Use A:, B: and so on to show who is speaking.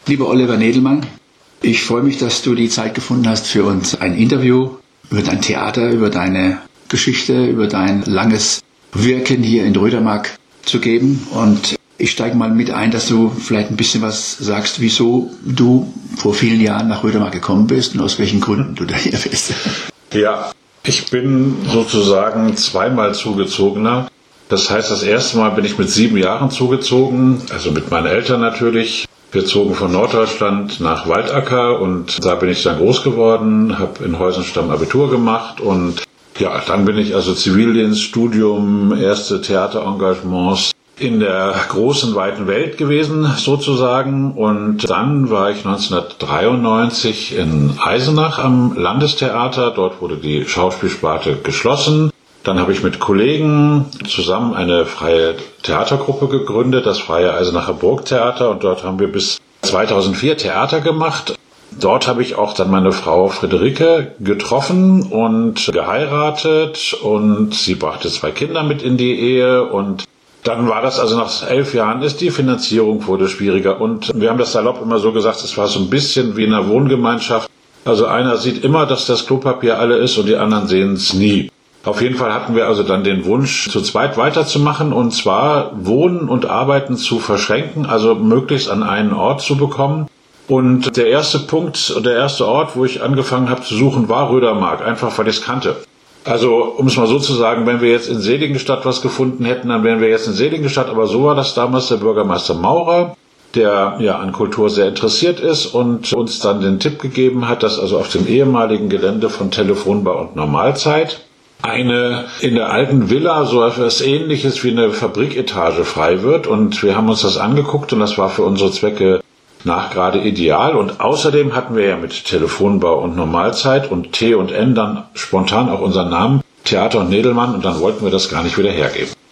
A: Lieber Oliver Nedelmann, ich freue mich, dass du die Zeit gefunden hast für uns ein Interview über dein Theater, über deine Geschichte, über dein langes Wirken hier in Rödermark zu geben. Und ich steige mal mit ein, dass du vielleicht ein bisschen was sagst, wieso du vor vielen Jahren nach Rödermark gekommen bist und aus welchen Gründen du da hier bist.
B: Ja, ich bin sozusagen zweimal Zugezogener. Das heißt, das erste Mal bin ich mit 7 Jahren zugezogen, also mit meinen Eltern natürlich. Wir zogen von Norddeutschland nach Waldacker und da bin ich dann groß geworden, habe in Heusenstamm Abitur gemacht und ja, dann bin ich also Zivildienst, Studium, erste Theaterengagements in der großen, weiten Welt gewesen sozusagen und dann war ich 1993 in Eisenach am Landestheater, dort wurde die Schauspielsparte geschlossen. Dann habe ich mit Kollegen zusammen eine freie Theatergruppe gegründet, das Freie Eisenacher Burgtheater, und dort haben wir bis 2004 Theater gemacht. Dort habe ich auch dann meine Frau Friederike getroffen und geheiratet und sie brachte 2 Kinder mit in die Ehe und dann war das, also nach 11 Jahren ist die Finanzierung wurde schwieriger und wir haben das salopp immer so gesagt, es war so ein bisschen wie in einer Wohngemeinschaft. Also einer sieht immer, dass das Klopapier alle ist und die anderen sehen es nie. Auf jeden Fall hatten wir also dann den Wunsch, zu zweit weiterzumachen und zwar Wohnen und Arbeiten zu verschränken, also möglichst an einen Ort zu bekommen. Und der erste Punkt, der erste Ort, wo ich angefangen habe zu suchen, war Rödermark, einfach weil ich es kannte. Also, um es mal so zu sagen, wenn wir jetzt in Seligenstadt was gefunden hätten, dann wären wir jetzt in Seligenstadt, aber so war das damals der Bürgermeister Maurer, der ja an Kultur sehr interessiert ist und uns dann den Tipp gegeben hat, dass also auf dem ehemaligen Gelände von Telefonbau und Normalzeit eine in der alten Villa so etwas Ähnliches wie eine Fabriketage frei wird und wir haben uns das angeguckt und das war für unsere Zwecke nachgerade ideal und außerdem hatten wir ja mit Telefonbau und Normalzeit und T&N dann spontan auch unseren Namen Theater und Nedelmann und dann wollten wir das gar nicht wieder hergeben.